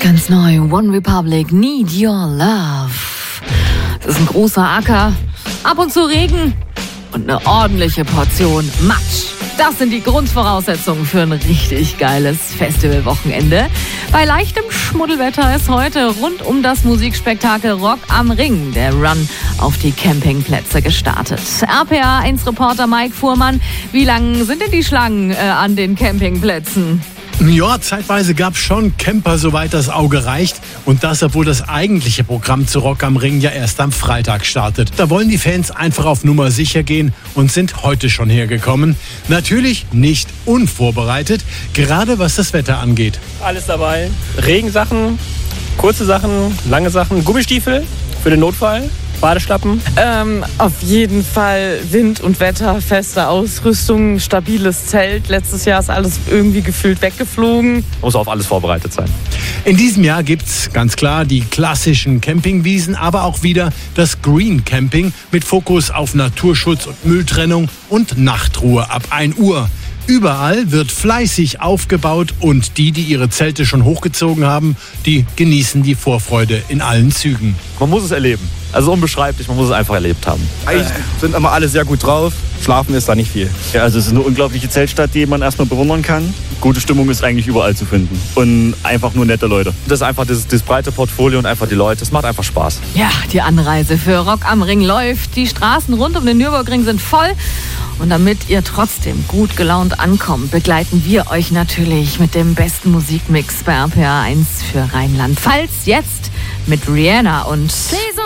Ganz neu, One Republic, Need Your Love. Es ist ein großer Acker, ab und zu Regen und eine ordentliche Portion Matsch. Das sind die Grundvoraussetzungen für ein richtig geiles Festivalwochenende. Bei leichtem Schmuddelwetter ist heute rund um das Musikspektakel Rock am Ring der Run auf die Campingplätze gestartet. RPA1-Reporter Mike Fuhrmann, wie lang sind denn die Schlangen an den Campingplätzen? Ja, zeitweise gab es schon Camper, soweit das Auge reicht. Und das, obwohl das eigentliche Programm zu Rock am Ring ja erst am Freitag startet. Da wollen die Fans einfach auf Nummer sicher gehen und sind heute schon hergekommen. Natürlich nicht unvorbereitet, gerade was das Wetter angeht. Alles dabei. Regensachen, kurze Sachen, lange Sachen, Gummistiefel für den Notfall. Badeschlappen? Auf jeden Fall Wind und Wetter, feste Ausrüstung, stabiles Zelt. Letztes Jahr ist alles irgendwie gefühlt weggeflogen. Muss auf alles vorbereitet sein. In diesem Jahr gibt's ganz klar die klassischen Campingwiesen, aber auch wieder das Green Camping mit Fokus auf Naturschutz und Mülltrennung und Nachtruhe ab 1 Uhr. Überall wird fleißig aufgebaut und die ihre Zelte schon hochgezogen haben, die genießen die Vorfreude in allen Zügen. Man muss es erleben. Also unbeschreiblich, man muss es einfach erlebt haben. Eigentlich sind immer alle sehr gut drauf. Schlafen ist da nicht viel. Ja, also es ist eine unglaubliche Zeltstadt, die man erstmal bewundern kann. Gute Stimmung ist eigentlich überall zu finden. Und einfach nur nette Leute. Das ist einfach das breite Portfolio und einfach die Leute. Es macht einfach Spaß. Ja, die Anreise für Rock am Ring läuft. Die Straßen rund um den Nürburgring sind voll. Und damit ihr trotzdem gut gelaunt ankommt, begleiten wir euch natürlich mit dem besten Musikmix bei RPA1 für Rheinland-Pfalz. Jetzt mit Rihanna und